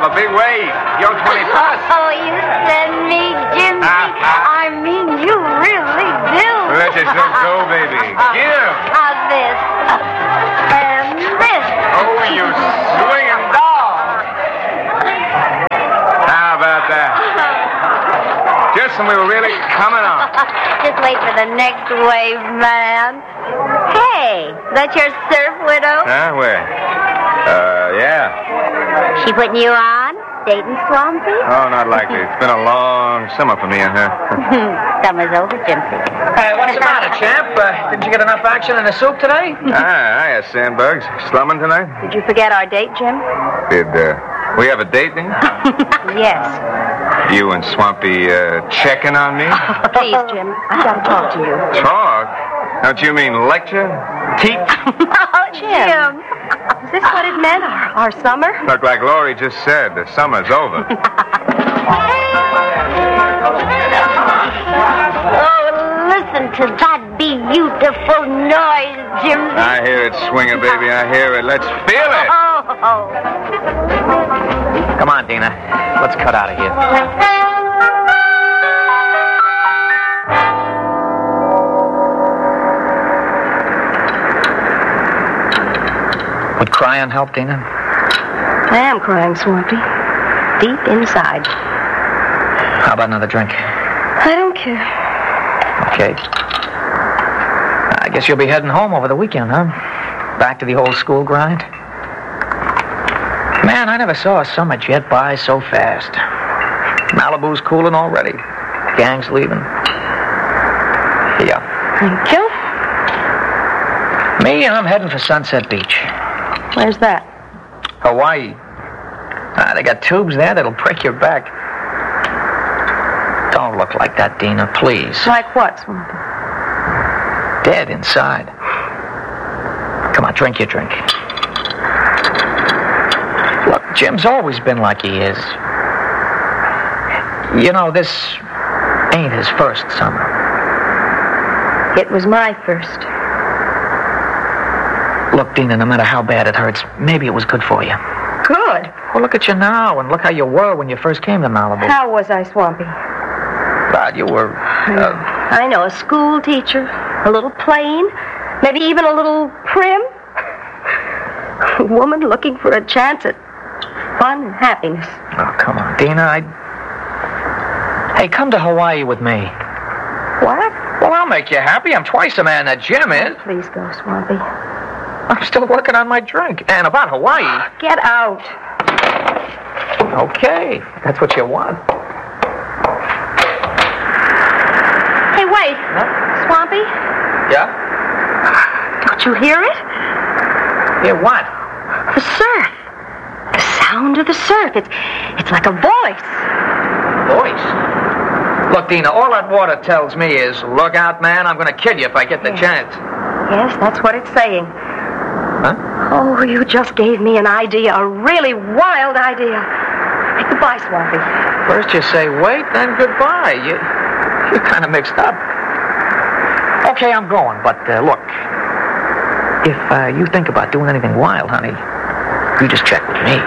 of a big wave. Yo 20 plus. Oh, you send me, Jim. I mean, you really do. Let yourself go, baby. Here. This. And this. Oh, you swinging dog. How about that? Just when we were really coming on. Just wait for the next wave, man. Hey, that's your surf widow? Huh? Where? Yeah. She putting you on? Dating Swampy? Oh, not likely. It's been a long summer for me and her. Summer's over, Jimpy. What's the matter, champ? Didn't you get enough action in the soup today? Hiya, Sandbugs. Slumming tonight? Did you forget our date, Jim? Did, we have a date then? Yes. You and Swampy, checking on me? Please, Jim. I've got to talk to you. Talk? Don't you mean lecture? Teach? Oh, Jim. Is this what it meant, our summer? Look, like Laurie just said, the summer's over. Oh, listen to that beautiful noise, Jim. I hear it swinging, baby. I hear it. Let's feel it. Oh. Come on, Dina. Let's cut out of here. Would crying help, Dina? I am crying, Swampy. Deep inside. How about another drink? I don't care. Okay. I guess you'll be heading home over the weekend, huh? Back to the old school grind? Man, I never saw a summer jet by so fast. Malibu's cooling already. Gang's leaving. Yeah. Thank you. Me, I'm heading for Sunset Beach. Where's that? Hawaii. They got tubes there that'll break your back. Don't look like that, Dina, please. Like what, Swampy? Dead inside. Come on, drink your drink. Look, Jim's always been like he is. You know, this ain't his first summer. It was my first. Look, Dina, no matter how bad it hurts, maybe it was good for you. Good. Well, look at you now, and look how you were when you first came to Malibu. How was I, Swampy? God, you were... I know, a school teacher, a little plain, maybe even a little prim. A woman looking for a chance at fun and happiness. Oh, come on, Dina, Hey, come to Hawaii with me. What? Well, I'll make you happy. I'm twice the man that Jim is. Please go, Swampy. I'm still working on my drink. And about Hawaii... Get out. Okay, that's what you want. Hey, wait. Huh? Swampy? Yeah? Don't you hear it? Hear what? The surf. The sound of the surf. It's like a voice. Voice? Look, Dina, all that water tells me is, look out, man, I'm going to kill you if I get the chance. Yes, that's what it's saying. Huh? Oh, you just gave me an idea, a really wild idea. Hey, goodbye, Swampy. First you say wait, then goodbye. You're kind of mixed up. Okay, I'm going, but look, if you think about doing anything wild, honey, you just check with me.